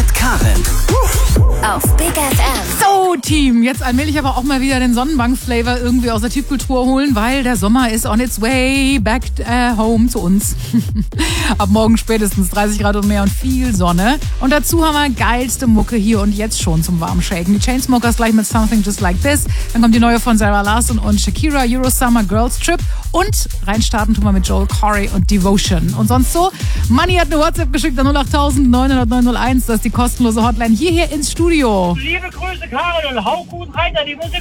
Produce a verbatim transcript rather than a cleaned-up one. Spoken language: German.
mit Karin. Auf Big F M. So, Team, jetzt allmählich aber auch mal wieder den Sonnenbank-Flavor irgendwie aus der Tiefkultur holen, weil der Sommer ist on its way back äh, home zu uns. Ab morgen spätestens dreißig Grad und mehr und viel Sonne. Und dazu haben wir geilste Mucke hier und jetzt schon zum Warmshaken. Die Chainsmokers gleich mit Something Just Like This. Dann kommt die neue von Sarah Larsson und Shakira, Euro Summer Girls Trip. Und reinstarten tun wir mit Joel Corey und Devotion. Und sonst so, Manni hat eine WhatsApp geschickt an null acht neun null null neun null eins. Das ist die kostenlose Hotline hierher ins Studio. Liebe Grüße, Karin, und hau gut rein, die Musik.